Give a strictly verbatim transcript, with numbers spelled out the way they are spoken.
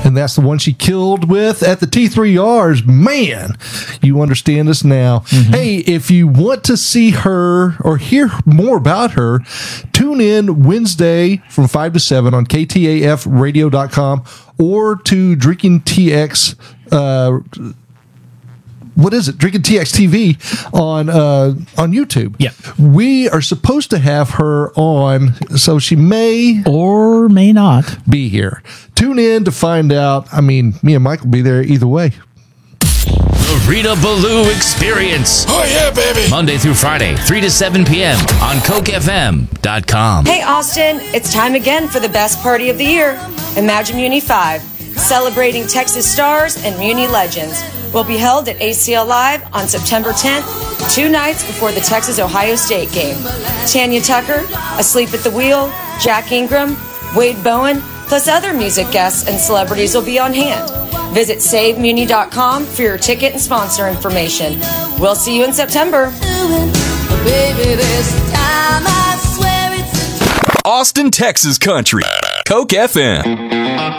and that's the one she killed with at the T three Rs. Man, you understand us now. Mm-hmm. Hey, if you want to see her or hear more about her, tune in Wednesday from five to seven on K T A F radio dot com or to Drinking T X. Uh, what is it? Drinking T X T V on uh, on YouTube. Yeah, we are supposed to have her on, so she may or may not be here. Tune in to find out. I mean, me and Mike will be there either way. The Rita Ballou Experience. Oh, yeah, baby. Monday through Friday, three to seven p.m. on Coke F M dot com. Hey, Austin, it's time again for the best party of the year. Imagine Muni five, celebrating Texas stars and Muni legends. Will be held at A C L Live on September tenth, two nights before the Texas-Ohio State game. Tanya Tucker, Asleep at the Wheel, Jack Ingram, Wade Bowen, plus other music guests and celebrities will be on hand. Visit save muni dot com for your ticket and sponsor information. We'll see you in September. Austin, Texas country. Coke F M.